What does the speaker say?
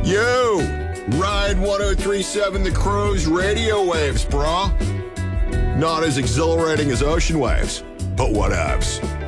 You! Ride 1037 The Cruise radio waves, brah. Not as exhilarating as ocean waves, but whatevs.